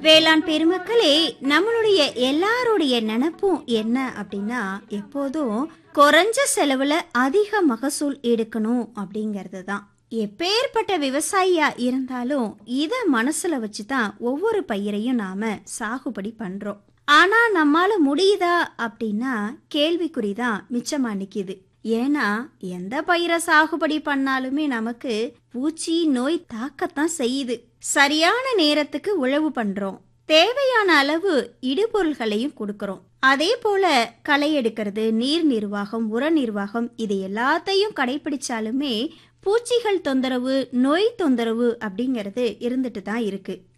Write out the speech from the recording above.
வேளாண் பெருமக்களே, நம்மளுடைய எல்லாருடைய நினைப்பும் என்ன அப்படின்னா, எப்போதும் குறைஞ்ச செலவுல அதிக மகசூல் எடுக்கணும் அப்படிங்கிறது தான். எப்பேற்பட்ட விவசாயியா இருந்தாலும் இத மனசுல வச்சுதான் ஒவ்வொரு பயிரையும் நாம சாகுபடி பண்றோம். ஆனா நம்மால முடியுதா அப்படின்னா கேள்விக்குறிதான் மிச்சமா நிக்குது. ஏன்னா எந்த பயிரை சாகுபடி பண்ணாலுமே நமக்கு பூச்சி நோய் தாக்கத்தான் செய்யுது. சரியான நேரத்துக்கு உழவு பண்றோம், தேவையான அளவு இடுபொருள்களையும் கொடுக்கறோம். அதே போல களை எடுக்கிறது, நீர் நிர்வாகம், உர நிர்வாகம் இது எல்லாத்தையும் கடைபிடிச்சாலுமே பூச்சிகள் தொந்தரவு, நோய் தொந்தரவு அப்படிங்கிறது இருந்துட்டு தான் இருக்கு.